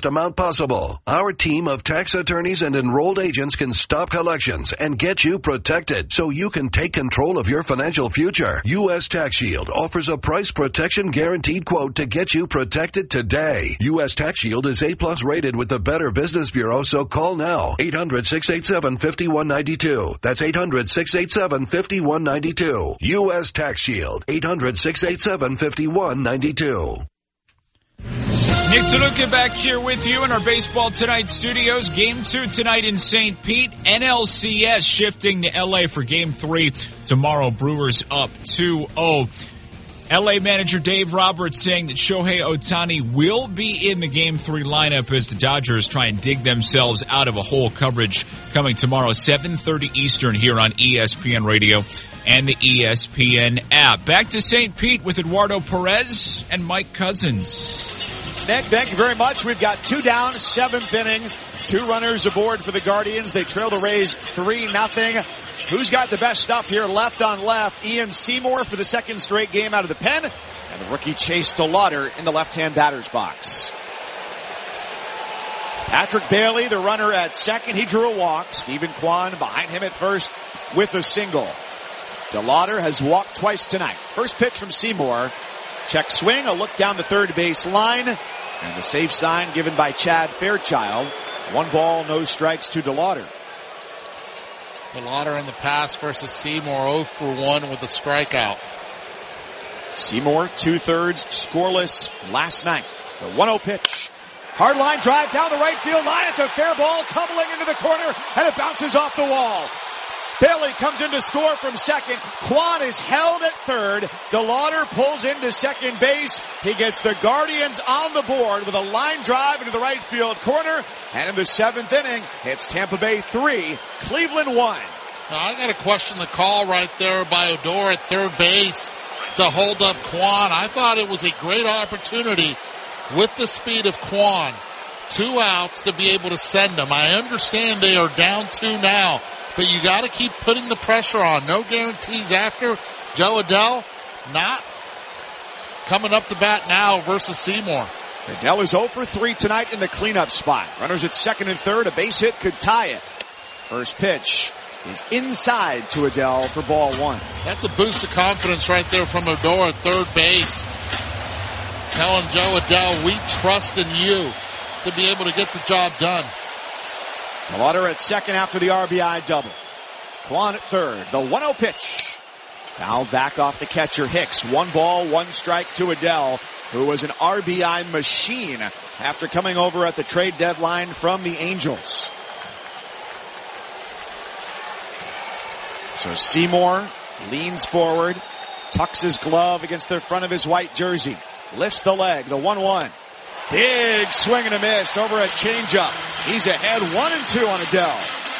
amount possible. Our team of tax attorneys and enrolled agents can stop collections and get you protected so you can take control of your financial future. U.S. Tax Shield offers a price protection guaranteed quote to get you protected today. U.S. Tax Shield is A+ rated with the Better Business Bureau, so call now. 800-687-5192. That's 800-687-5192. U.S. Tax Shield. 800-687-5192. Nick DeLuca back here with you in our Baseball Tonight studios. Game 2 tonight in St. Pete. NLCS shifting to L.A. for Game 3 tomorrow. Brewers up 2-0. L.A. manager Dave Roberts saying that Shohei Ohtani will be in the Game 3 lineup as the Dodgers try and dig themselves out of a hole. Coverage coming tomorrow, 7:30 Eastern here on ESPN Radio and the ESPN app. Back to St. Pete with Eduardo Perez and Mike Cousins. Nick, thank you very much. We've got 2 down, 7th inning. 2 runners aboard for the Guardians. They trail the Rays 3-0. Who's got the best stuff here left on left? Ian Seymour for the 2nd straight game out of the pen. And the rookie Chase DeLauder in the left-hand batter's box. Patrick Bailey, the runner at second. He drew a walk. Stephen Kwan behind him at first with a single. DeLauder has walked twice tonight. First pitch from Seymour. Check swing, a look down the third base line. And the safe sign given by Chad Fairchild. 1 ball, no strikes to DeLauder. DeLauder in the pass versus Seymour, 0 for 1 with a strikeout. Seymour, 2/3 scoreless last night. The 1-0 pitch. Hard line drive down the right field line. It's a fair ball tumbling into the corner, and it bounces off the wall. Bailey comes in to score from second. Kwan is held at third. DeLauder pulls into second base. He gets the Guardians on the board with a line drive into the right field corner. And in the 7th inning, it's Tampa Bay 3, Cleveland 1. Now, I got to question the call right there by Odor at third base to hold up Kwan. I thought it was a great opportunity with the speed of Kwan. 2 outs to be able to send them. I understand they are down 2 now. But you got to keep putting the pressure on. No guarantees after. Joe Adell not coming up the bat now versus Seymour. Adell is 0 for 3 tonight in the cleanup spot. Runners at second and third. A base hit could tie it. First pitch is inside to Adell for ball 1. That's a boost of confidence right there from Odor at third base. Telling Joe Adell, we trust in you to be able to get the job done. DeLauder at second after the RBI double. Kwan at third. The 1-0 pitch. Fouled back off the catcher Hicks. 1 ball, 1 strike to Adell, who was an RBI machine after coming over at the trade deadline from the Angels. So Seymour leans forward, tucks his glove against the front of his white jersey, lifts the leg, the 1-1. Big swing and a miss over a changeup. He's ahead 1-2 on Adell.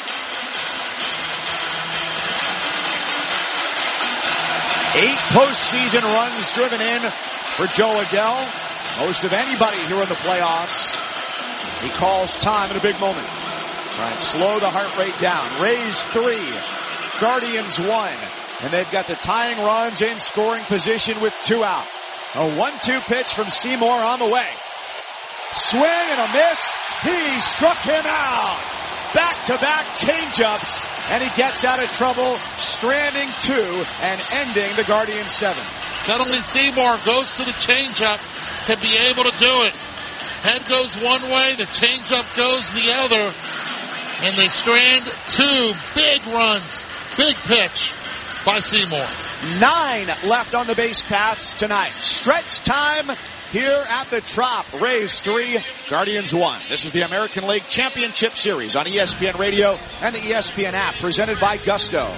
8 postseason runs driven in for Joe Adell. Most of anybody here in the playoffs. He calls time in a big moment. Try and slow the heart rate down. Rays 3, Guardians 1. And they've got the tying runs in scoring position with 2 out. A 1-2 pitch from Seymour on the way. Swing and a miss. He struck him out. Back-to-back changeups, and he gets out of trouble, stranding 2 and ending the Guardians 7. Suddenly Seymour goes to the changeup to be able to do it. Head goes one way, the changeup goes the other, and they strand 2 big runs. Big pitch by Seymour. 9 left on the base paths tonight. Stretch time here at the Trop. Rays 3, Guardians 1. This is the American League Championship Series on ESPN Radio and the ESPN app, presented by Gusto.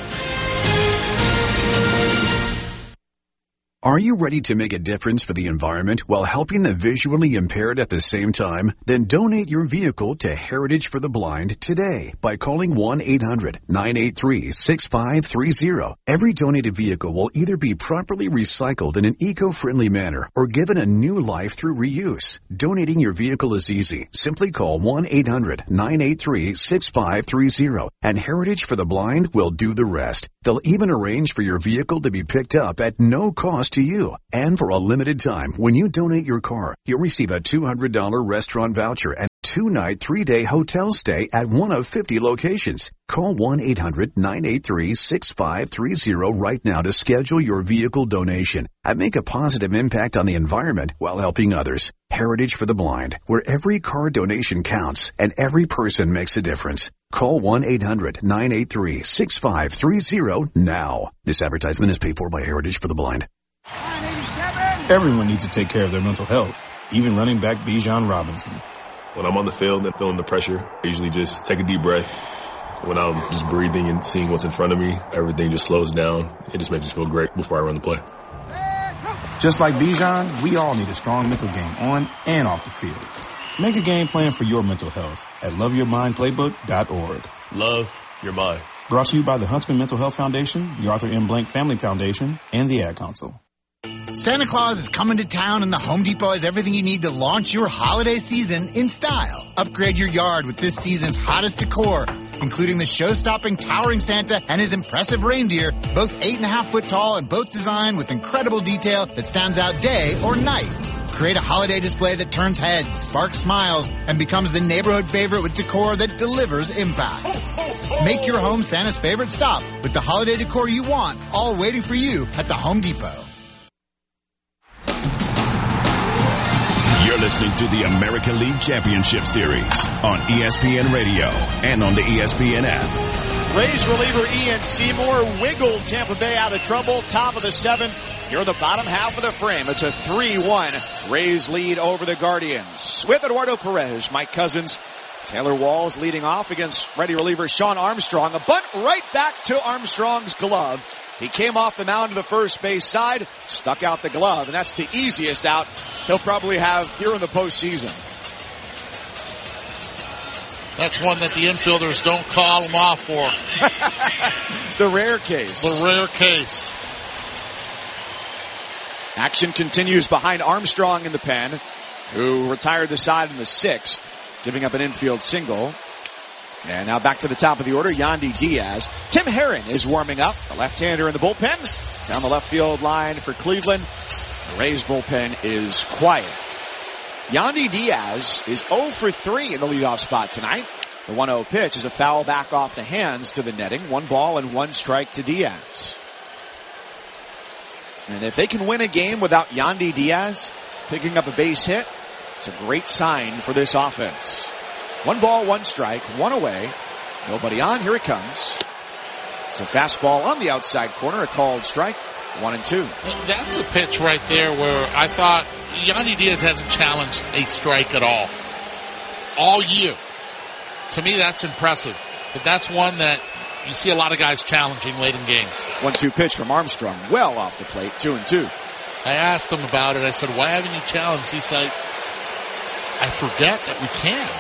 Are you ready to make a difference for the environment while helping the visually impaired at the same time? Then donate your vehicle to Heritage for the Blind today by calling 1-800-983-6530. Every donated vehicle will either be properly recycled in an eco-friendly manner or given a new life through reuse. Donating your vehicle is easy. Simply call 1-800-983-6530 and Heritage for the Blind will do the rest. They'll even arrange for your vehicle to be picked up at no cost to you. And for a limited time, when you donate your car, you'll receive a $200 restaurant voucher and 2-night, 3-day hotel stay at one of 50 locations. Call 1-800-983-6530 right now to schedule your vehicle donation and make a positive impact on the environment while helping others. Heritage for the Blind, where every car donation counts and every person makes a difference. Call 1-800-983-6530 now. This advertisement is paid for by Heritage for the Blind. Everyone needs to take care of their mental health, even running back Bijan Robinson. When I'm on the field and feeling the pressure, I usually just take a deep breath. When I'm just breathing and seeing what's in front of me, everything just slows down. It just makes me feel great before I run the play. Just like Bijan, we all need a strong mental game on and off the field. Make a game plan for your mental health at loveyourmindplaybook.org. Love your mind. Brought to you by the Huntsman Mental Health Foundation, the Arthur M. Blank Family Foundation, and the Ad Council. Santa Claus is coming to town, and the Home Depot has everything you need to launch your holiday season in style. Upgrade your yard with this season's hottest decor, including the show-stopping towering Santa and his impressive reindeer, both 8.5 foot tall and both designed with incredible detail that stands out day or night. Create a holiday display that turns heads, sparks smiles, and becomes the neighborhood favorite with decor that delivers impact. Make your home Santa's favorite stop with the holiday decor you want, all waiting for you at the Home Depot. You're listening to the American League Championship Series on ESPN Radio and on the ESPN app. Rays reliever Ian Seymour wiggled Tampa Bay out of trouble. Top of the 7th. Here in the bottom half of the frame. It's a 3-1. Rays lead over the Guardians. With Eduardo Perez, Mike Cousins, Taylor Walls leading off against ready reliever Sean Armstrong. A bunt right back to Armstrong's glove. He came off the mound to the first base side, stuck out the glove, and that's the easiest out he'll probably have here in the postseason. That's one that the infielders don't call him off for. The rare case. The rare case. Action continues behind Armstrong in the pen, who retired the side in the 6th, giving up an infield single. And now back to the top of the order, Yandy Diaz. Tim Herrin is warming up, the left-hander in the bullpen. Down the left field line for Cleveland. The Rays bullpen is quiet. Yandy Diaz is 0 for 3 in the leadoff spot tonight. The 1-0 pitch is a foul back off the hands to the netting. 1 ball and 1 strike to Diaz. And if they can win a game without Yandy Diaz picking up a base hit, it's a great sign for this offense. 1 ball, 1 strike, 1 away. Nobody on. Here it comes. It's a fastball on the outside corner, a called strike. 1-2. That's a pitch right there where I thought Yandy Diaz hasn't challenged a strike at all year. To me, that's impressive. But that's one that you see a lot of guys challenging late in games. 1-2 pitch from Armstrong, well off the plate, 2-2. I asked him about it. I said, why haven't you challenged? He said, I forget that we can.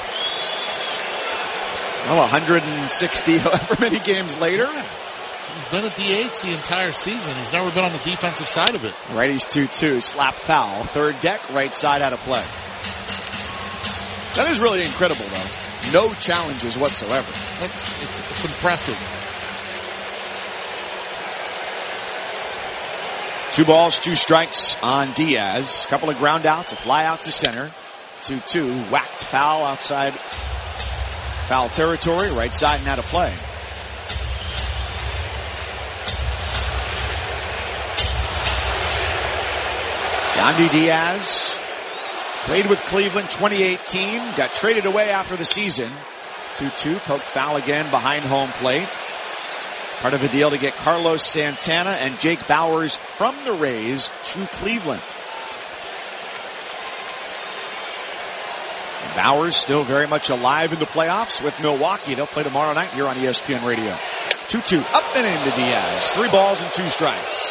Well, 160 however many games later. He's been at DH the entire season. He's never been on the defensive side of it. Righty's 2-2, slap foul. Third deck, right side out of play. That is really incredible, though. No challenges whatsoever. It's impressive. 2 balls, 2 strikes on Diaz. A couple of ground outs, a fly out to center. 2-2, whacked foul outside foul territory, right side and out of play. Yandy Diaz played with Cleveland 2018, got traded away after the season. 2-2, poked foul again behind home plate. Part of a deal to get Carlos Santana and Jake Bauers from the Rays to Cleveland. Bauers still very much alive in the playoffs with Milwaukee. They'll play tomorrow night here on ESPN Radio. 2-2, up and into Diaz. 3 balls and 2 strikes.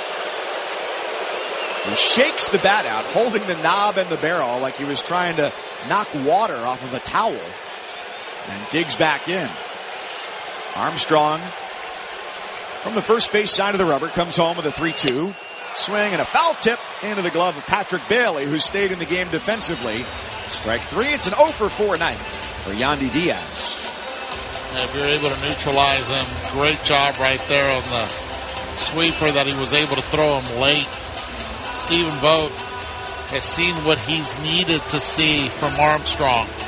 He shakes the bat out, holding the knob and the barrel like he was trying to knock water off of a towel. And digs back in. Armstrong, from the first base side of the rubber, comes home with a 3-2. Swing and a foul tip into the glove of Patrick Bailey, who stayed in the game defensively. Strike 3. It's an 0 for 4 night for Yandy Diaz. If you're able to neutralize him, great job right there on the sweeper that he was able to throw him late. Stephen Vogt has seen what he's needed to see from Armstrong.